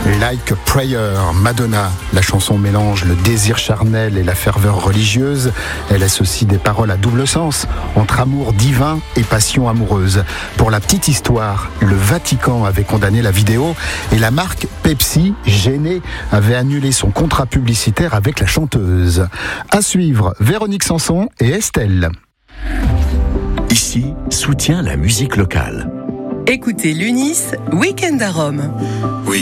Like a Prayer, Madonna. La chanson mélange le désir charnel et la ferveur religieuse. Elle associe des paroles à double sens, entre amour divin et passion amoureuse. Pour la petite histoire, le Vatican avait condamné la vidéo et la marque Pepsi, gênée, avait annulé son contrat publicitaire avec la chanteuse. À suivre, Véronique Sanson et Estelle. Ici, soutient la musique locale. Écoutez l'UNIS, Week-end à Rome. Oui.